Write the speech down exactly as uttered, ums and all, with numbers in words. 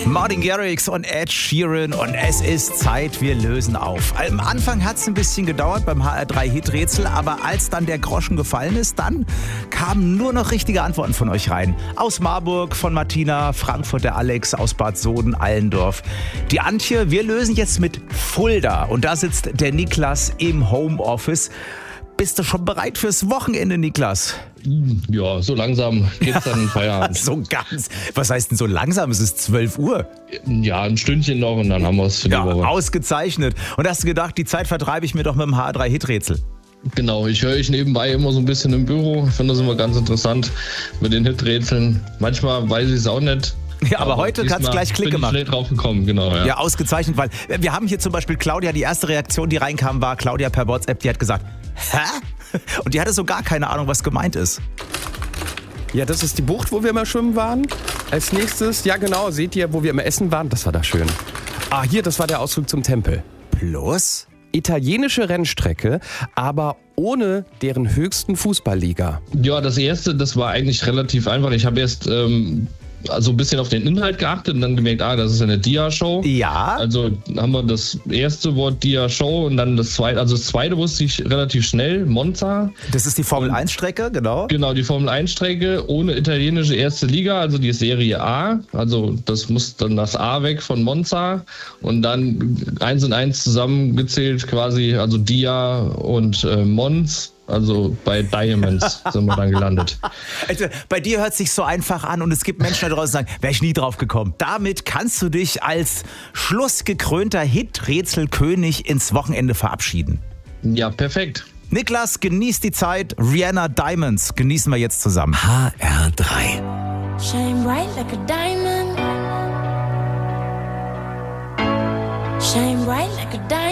Martin Garrix und Ed Sheeran und es ist Zeit, wir lösen auf. Am Anfang hat es ein bisschen gedauert beim H R drei Hit-Rätsel, aber als dann der Groschen gefallen ist, dann kamen nur noch richtige Antworten von euch rein. Aus Marburg von Martina, Frankfurt der Alex, aus Bad Soden, Allendorf. Die Antje, wir lösen jetzt mit Fulda und da sitzt der Niklas im Homeoffice. Bist du schon bereit fürs Wochenende, Niklas? Ja, so langsam geht's dann in Feierabend. So ganz. Was heißt denn so langsam? Es ist zwölf Uhr. Ja, ein Stündchen noch und dann haben wir es für die Ja, Woche. ausgezeichnet. Und hast du gedacht, die Zeit vertreibe ich mir doch mit dem H R drei Hit-Rätsel? Genau, ich höre euch nebenbei immer so ein bisschen im Büro. Ich finde das immer ganz interessant mit den Hit-Rätseln. Manchmal weiß ich es auch nicht. Ja, aber, aber heute hat es gleich Klick bin gemacht. Ich schnell drauf gekommen, genau. Ja. ja, ausgezeichnet, weil wir haben hier zum Beispiel Claudia, die erste Reaktion, die reinkam, war Claudia per WhatsApp, die hat gesagt, hä? Und die hatte so gar keine Ahnung, was gemeint ist. Ja, das ist die Bucht, wo wir immer schwimmen waren. Als nächstes, ja genau, seht ihr, wo wir immer essen waren? Das war da schön. Ah, hier, das war der Ausflug zum Tempel. Plus? Italienische Rennstrecke, aber ohne deren höchsten Fußballliga. Ja, das erste, das war eigentlich relativ einfach. Ich habe erst ähm, also ein bisschen auf den Inhalt geachtet und dann gemerkt, ah, das ist eine Dia-Show. Ja. Also haben wir das erste Wort Dia-Show und dann das zweite, also das zweite wusste ich relativ schnell, Monza. Das ist die Formel eins Strecke, genau. Genau, die Formel eins Strecke ohne italienische erste Liga, also die Serie A. Also das muss dann das A weg von Monza und dann eins und eins zusammengezählt quasi, also Dia und äh, Mons. Also bei Diamonds sind wir dann gelandet. Also bei dir hört es sich so einfach an und es gibt Menschen da draußen, die sagen, wäre ich nie drauf gekommen. Damit kannst du dich als schlussgekrönter Hit-Rätselkönig ins Wochenende verabschieden. Ja, perfekt. Niklas, genieß die Zeit. Rihanna Diamonds genießen wir jetzt zusammen. H R drei. Shine bright like a diamond. Shine bright like a diamond.